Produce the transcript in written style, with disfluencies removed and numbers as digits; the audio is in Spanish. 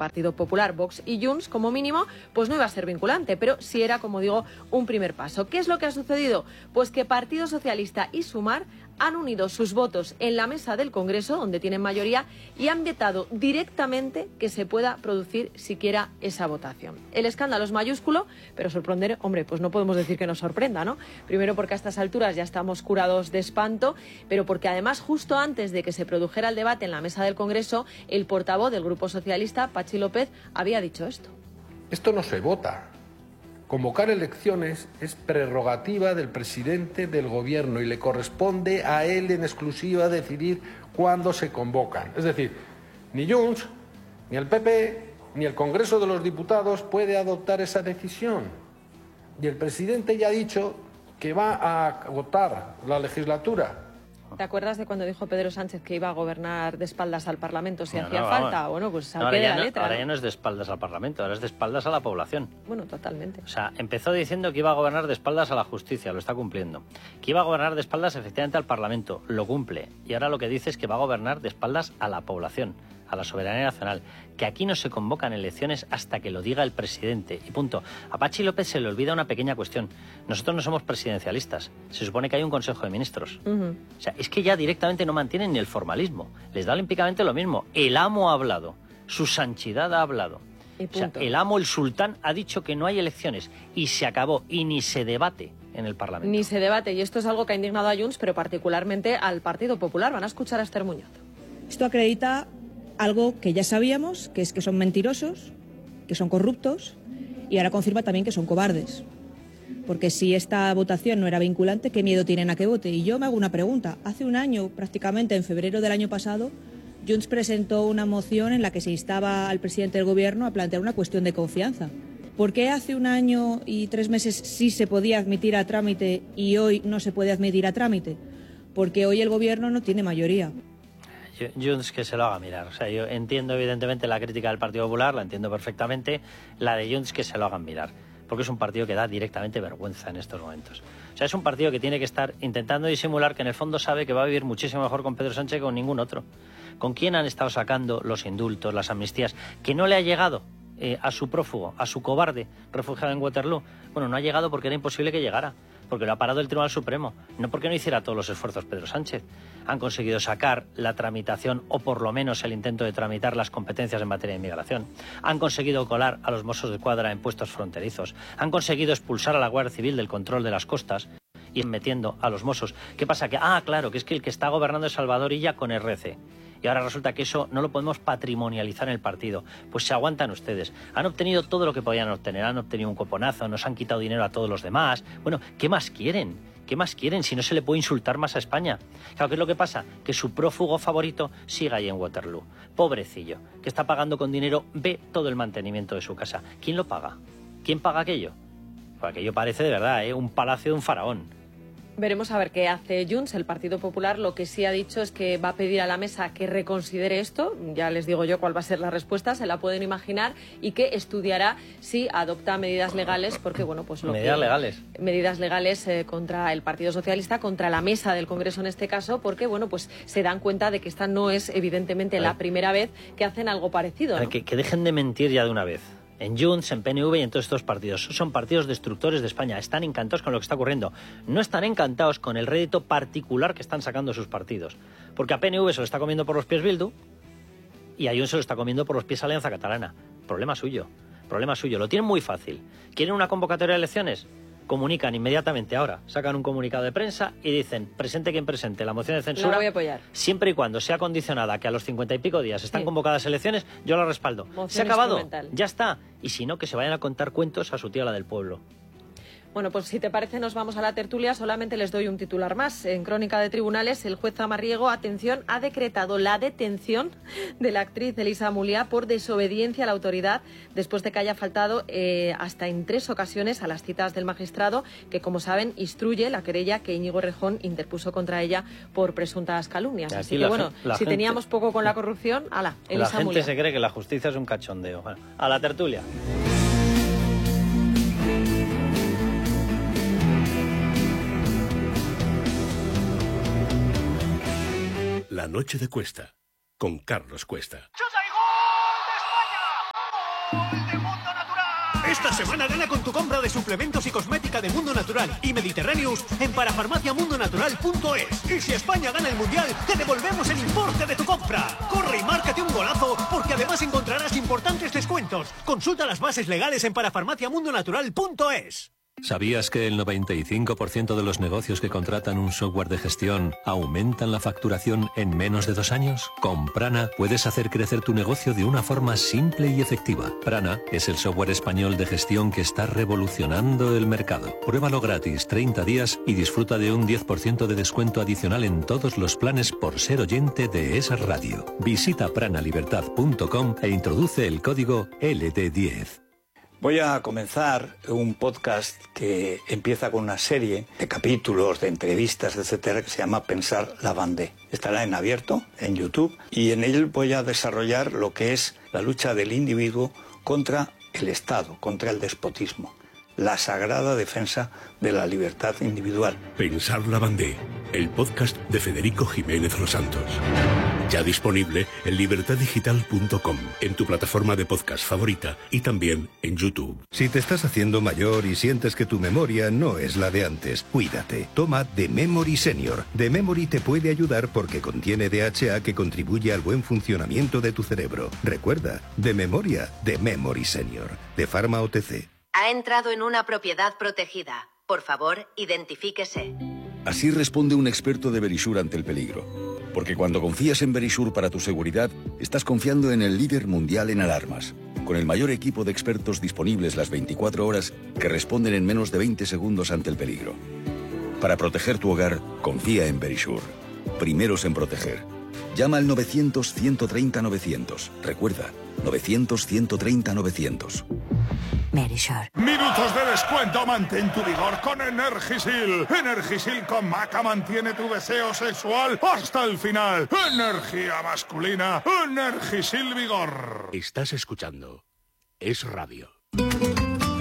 Partido Popular, Vox y Junts, como mínimo, pues no iba a ser vinculante, pero sí era, como digo, un primer paso. ¿Qué es lo que ha sucedido? Pues que Partido Socialista y Sumar han unido sus votos en la mesa del Congreso, donde tienen mayoría, y han vetado directamente que se pueda producir siquiera esa votación. El escándalo es mayúsculo, pero sorprender, hombre, pues no podemos decir que nos sorprenda, ¿no? Primero porque a estas alturas ya estamos curados de espanto, pero porque además justo antes de que se produjera el debate en la mesa del Congreso, el portavoz del Grupo Socialista, Patxi López, había dicho esto. Esto no se vota. Convocar elecciones es prerrogativa del presidente del Gobierno y le corresponde a él en exclusiva decidir cuándo se convocan. Es decir, ni Junts, ni el PP, ni el Congreso de los Diputados puede adoptar esa decisión. Y el presidente ya ha dicho que va a agotar la legislatura. ¿Te acuerdas de cuando dijo Pedro Sánchez que iba a gobernar de espaldas al Parlamento si hacía falta? Bueno, pues al pie de la letra. Ahora ya no es de espaldas al Parlamento, ahora es de espaldas a la población. Bueno, totalmente. O sea, empezó diciendo que iba a gobernar de espaldas a la justicia, lo está cumpliendo. Que iba a gobernar de espaldas efectivamente al Parlamento, lo cumple. Y ahora lo que dice es que va a gobernar de espaldas a la población, a la soberanía nacional, que aquí no se convocan elecciones hasta que lo diga el presidente, y punto. A Patxi López se le olvida una pequeña cuestión. Nosotros no somos presidencialistas, se supone que hay un Consejo de Ministros. O sea, es que ya directamente no mantienen ni el formalismo, les da olímpicamente lo mismo. El amo ha hablado, su santidad ha hablado. O sea, el amo, el sultán, ha dicho que no hay elecciones, y se acabó, y ni se debate en el Parlamento. Ni se debate, y esto es algo que ha indignado a Junts, pero particularmente al Partido Popular. Van a escuchar a Esther Muñoz. Esto acredita algo que ya sabíamos, que es que son mentirosos, que son corruptos, y ahora confirma también que son cobardes. Porque si esta votación no era vinculante, ¿qué miedo tienen a que vote? Y yo me hago una pregunta. Hace un año, prácticamente en febrero del año pasado, Junts presentó una moción en la que se instaba al presidente del Gobierno a plantear una cuestión de confianza. ¿Por qué hace un año y 3 meses sí se podía admitir a trámite y hoy no se puede admitir a trámite? Porque hoy el Gobierno no tiene mayoría. Junts que se lo haga mirar. O sea, yo entiendo evidentemente la crítica del Partido Popular, la entiendo perfectamente, la de Junts que se lo hagan mirar, porque es un partido que da directamente vergüenza en estos momentos. O sea, es un partido que tiene que estar intentando disimular que en el fondo sabe que va a vivir muchísimo mejor con Pedro Sánchez que con ningún otro. ¿Con quién han estado sacando los indultos, las amnistías? ¿Que no le ha llegado a su prófugo, a su cobarde refugiado en Waterloo? Bueno, no ha llegado porque era imposible que llegara, porque lo ha parado el Tribunal Supremo, no porque no hiciera todos los esfuerzos Pedro Sánchez. Han conseguido sacar la tramitación, o por lo menos el intento de tramitar las competencias en materia de inmigración. Han conseguido colar a los Mossos de Escuadra en puestos fronterizos. Han conseguido expulsar a la Guardia Civil del control de las costas y metiendo a los Mossos. ¿Qué pasa? Claro, que es que el que está gobernando es Salvador Illa con RC. Y ahora resulta que eso no lo podemos patrimonializar en el partido. Pues se aguantan ustedes. Han obtenido todo lo que podían obtener. Han obtenido un cuponazo, nos han quitado dinero a todos los demás. Bueno, ¿qué más quieren? ¿Qué más quieren si no se le puede insultar más a España? Claro, ¿qué es lo que pasa? Que su prófugo favorito sigue ahí en Waterloo. Pobrecillo, que está pagando con dinero, ve todo el mantenimiento de su casa. ¿Quién lo paga? ¿Quién paga aquello? Pues aquello parece de verdad, un palacio de un faraón. Veremos a ver qué hace Junts. El Partido Popular lo que sí ha dicho es que va a pedir a la mesa que reconsidere esto. Ya les digo yo cuál va a ser la respuesta, se la pueden imaginar, y que estudiará si adopta medidas legales, porque bueno, pues medidas legales contra el Partido Socialista, contra la mesa del Congreso en este caso, porque bueno, pues se dan cuenta de que esta no es evidentemente la primera vez que hacen algo parecido, ¿no? Que dejen de mentir ya de una vez. En Junts, en PNV y en todos estos partidos. Son partidos destructores de España. Están encantados con lo que está ocurriendo. No están encantados con el rédito particular que están sacando sus partidos. Porque a PNV se lo está comiendo por los pies Bildu y a Junts se lo está comiendo por los pies Alianza Catalana. Problema suyo. Lo tienen muy fácil. ¿Quieren una convocatoria de elecciones? Comunican inmediatamente ahora, sacan un comunicado de prensa y dicen, presente quien presente la moción de censura, la voy a apoyar. Siempre y cuando sea condicionada que a los 50 y pico días están convocadas elecciones, yo la respaldo. Se ha acabado, ya está. Y si no, que se vayan a contar cuentos a su tía la del pueblo. Bueno, pues si te parece nos vamos a la tertulia. Solamente les doy un titular más. En Crónica de Tribunales, el juez Zamarriego, atención, ha decretado la detención de la actriz Elisa Muliá por desobediencia a la autoridad después de que haya faltado hasta en 3 ocasiones a las citas del magistrado, que como saben instruye la querella que Íñigo Errejón interpuso contra ella por presuntas calumnias. Así que bueno, si teníamos poco con la corrupción, ala, Elisa Muliá. La gente se cree que la justicia es un cachondeo. Bueno, a la tertulia. La noche de Cuesta, con Carlos Cuesta. ¡Chuta y gol de España! Esta semana gana con tu compra de suplementos y cosmética de Mundo Natural y Mediterráneos en parafarmaciamundonatural.es. Y si España gana el Mundial, te devolvemos el importe de tu compra. Corre y márcate un golazo, porque además encontrarás importantes descuentos. Consulta las bases legales en parafarmaciamundonatural.es. ¿Sabías que el 95% de los negocios que contratan un software de gestión aumentan la facturación en menos de 2 años? Con Prana puedes hacer crecer tu negocio de una forma simple y efectiva. Prana es el software español de gestión que está revolucionando el mercado. Pruébalo gratis 30 días y disfruta de un 10% de descuento adicional en todos los planes por ser oyente de esa radio. Visita pranalibertad.com e introduce el código LD10. Voy a comenzar un podcast que empieza con una serie de capítulos, de entrevistas, etcétera, que se llama Pensar la Vendée. Estará en abierto, en YouTube, y en él voy a desarrollar lo que es la lucha del individuo contra el Estado, contra el despotismo. La sagrada defensa de la libertad individual. Pensar la Vendée, el podcast de Federico Jiménez Los Santos. Ya disponible en libertaddigital.com, en tu plataforma de podcast favorita y también en YouTube. Si te estás haciendo mayor y sientes que tu memoria no es la de antes, cuídate. Toma The Memory Senior. The Memory te puede ayudar porque contiene DHA que contribuye al buen funcionamiento de tu cerebro. Recuerda, de memoria, The Memory Senior, de Pharma OTC. Ha entrado en una propiedad protegida. Por favor, identifíquese. Así responde un experto de Verisure ante el peligro. Porque cuando confías en Verisure para tu seguridad, estás confiando en el líder mundial en alarmas, con el mayor equipo de expertos disponibles las 24 horas que responden en menos de 20 segundos ante el peligro. Para proteger tu hogar, confía en Verisure. Primeros en proteger. Llama al 900-130-900. Recuerda, 900-130-900. Verisure. Minutos de descuento, mantén tu vigor con Energisil. Energisil con Maca mantiene tu deseo sexual hasta el final. Energía masculina, Energisil Vigor. Estás escuchando Es Radio.